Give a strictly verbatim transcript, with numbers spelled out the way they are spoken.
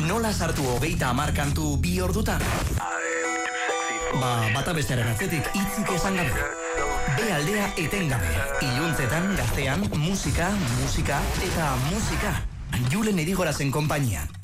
Nola sartu hogeita hamar kantu bi ordutan? Ba, bata bestearen atzetik hitzik esan gabe. Be aldea etengabe. Iluntzetan, gaztean, musika, musika eta musika. Julen Edigorazen konpainian.